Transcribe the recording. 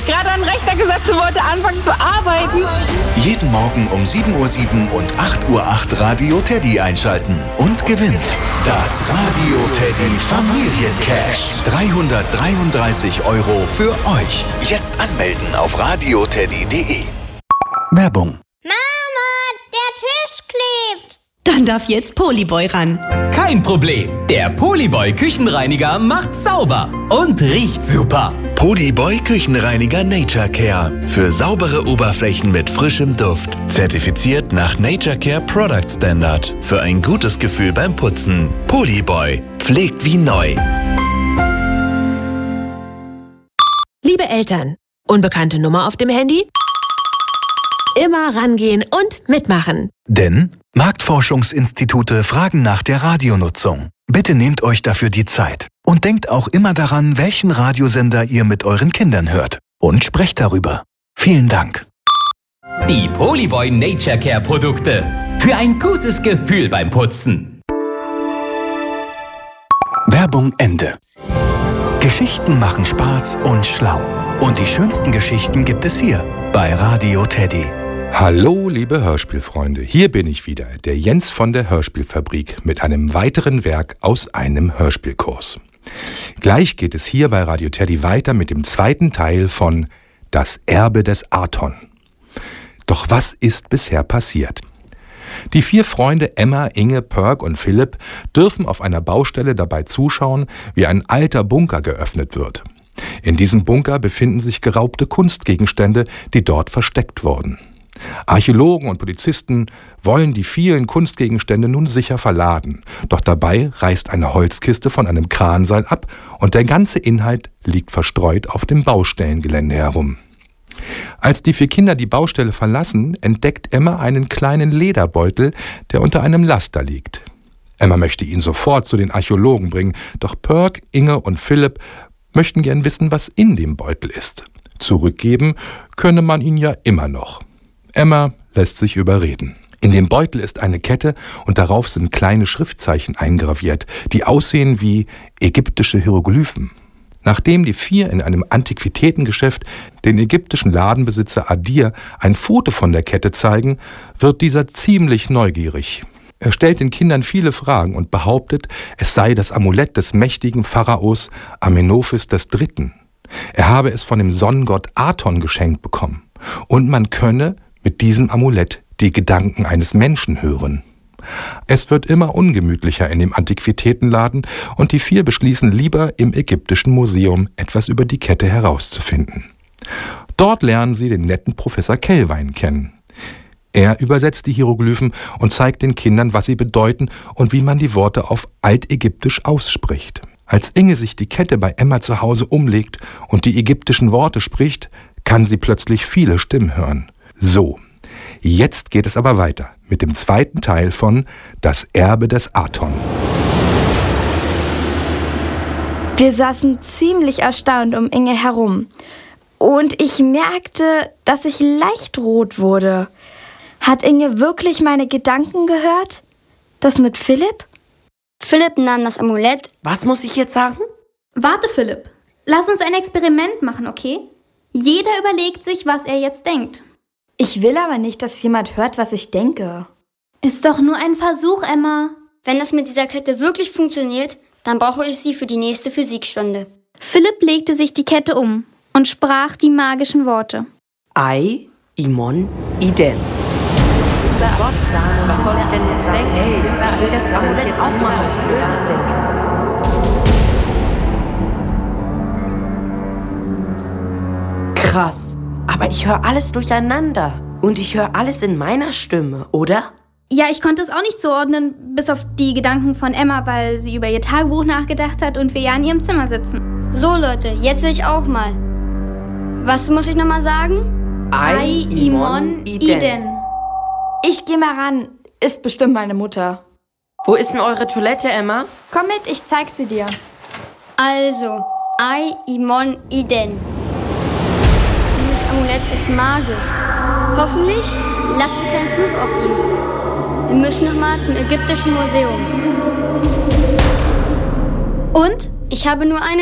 gerade an den Rechner gesetzt und wollte anfangen zu arbeiten. Jeden Morgen um 7:07 Uhr und 8:08 Uhr Radio Teddy einschalten und gewinnt das Radio Teddy Familiencash. 333 € für euch. Jetzt anmelden auf radioteddy.de. Werbung. Mama, der Tisch klebt. Dann darf jetzt Polyboy ran. Kein Problem. Der Polyboy Küchenreiniger macht sauber und riecht super. Polyboy Küchenreiniger Nature Care. Für saubere Oberflächen mit frischem Duft. Zertifiziert nach Nature Care Product Standard. Für ein gutes Gefühl beim Putzen. Polyboy. Pflegt wie neu. Liebe Eltern, unbekannte Nummer auf dem Handy? Immer rangehen und mitmachen. Denn Marktforschungsinstitute fragen nach der Radionutzung. Bitte nehmt euch dafür die Zeit. Und denkt auch immer daran, welchen Radiosender ihr mit euren Kindern hört. Und sprecht darüber. Vielen Dank. Die Polyboy Nature Care Produkte. Für ein gutes Gefühl beim Putzen. Werbung Ende. Geschichten machen Spaß und schlau. Und die schönsten Geschichten gibt es hier bei Radio Teddy. Hallo, liebe Hörspielfreunde, hier bin ich wieder, der Jens von der Hörspielfabrik mit einem weiteren Werk aus einem Hörspielkurs. Gleich geht es hier bei Radio Teddy weiter mit dem zweiten Teil von Das Erbe des Aton. Doch was ist bisher passiert? Die 4 Freunde Emma, Inge, Perk und Philipp dürfen auf einer Baustelle dabei zuschauen, wie ein alter Bunker geöffnet wird. In diesem Bunker befinden sich geraubte Kunstgegenstände, die dort versteckt wurden. Archäologen und Polizisten wollen die vielen Kunstgegenstände nun sicher verladen. Doch dabei reißt eine Holzkiste von einem Kranseil ab und der ganze Inhalt liegt verstreut auf dem Baustellengelände herum. Als die 4 Kinder die Baustelle verlassen, entdeckt Emma einen kleinen Lederbeutel, der unter einem Laster liegt. Emma möchte ihn sofort zu den Archäologen bringen, doch Perk, Inge und Philipp möchten gern wissen, was in dem Beutel ist. Zurückgeben könne man ihn ja immer noch. Emma lässt sich überreden. In dem Beutel ist eine Kette und darauf sind kleine Schriftzeichen eingraviert, die aussehen wie ägyptische Hieroglyphen. Nachdem die 4 in einem Antiquitätengeschäft den ägyptischen Ladenbesitzer Adir ein Foto von der Kette zeigen, wird dieser ziemlich neugierig. Er stellt den Kindern viele Fragen und behauptet, es sei das Amulett des mächtigen Pharaos Amenophis III. Er habe es von dem Sonnengott Aton geschenkt bekommen und man könne mit diesem Amulett die Gedanken eines Menschen hören. Es wird immer ungemütlicher in dem Antiquitätenladen und die 4 beschließen lieber im Ägyptischen Museum etwas über die Kette herauszufinden. Dort lernen sie den netten Professor Kellwein kennen. Er übersetzt die Hieroglyphen und zeigt den Kindern, was sie bedeuten und wie man die Worte auf Altägyptisch ausspricht. Als Inge sich die Kette bei Emma zu Hause umlegt und die ägyptischen Worte spricht, kann sie plötzlich viele Stimmen hören. So, jetzt geht es aber weiter mit dem zweiten Teil von Das Erbe des Aton. Wir saßen ziemlich erstaunt um Inge herum. Und ich merkte, dass ich leicht rot wurde. Hat Inge wirklich meine Gedanken gehört? Das mit Philipp? Philipp nahm das Amulett. Was muss ich jetzt sagen? Warte, Philipp. Lass uns ein Experiment machen, okay? Jeder überlegt sich, was er jetzt denkt. Ich will aber nicht, dass jemand hört, was ich denke. Ist doch nur ein Versuch, Emma. Wenn das mit dieser Kette wirklich funktioniert, dann brauche ich sie für die nächste Physikstunde. Philipp legte sich die Kette um und sprach die magischen Worte. Ai, Imon, Iden. Gott, was soll ich denn jetzt denken? Ey, ich will das Amulett auch mal was Blödes denken. Krass, aber ich höre alles durcheinander. Und ich höre alles in meiner Stimme, oder? Ja, ich konnte es auch nicht zuordnen, bis auf die Gedanken von Emma, weil sie über ihr Tagebuch nachgedacht hat und wir ja in ihrem Zimmer sitzen. So Leute, jetzt will ich auch mal. Was muss ich nochmal sagen? Ai, Imon, Iden. Ich geh mal ran. Ist bestimmt meine Mutter. Wo ist denn eure Toilette, Emma? Komm mit, ich zeig sie dir. Also, Ai, Imon, Iden. Dieses Amulett ist magisch. Hoffentlich lastet kein Fluch auf ihm. Wir müssen nochmal zum Ägyptischen Museum. Und? Ich habe nur eine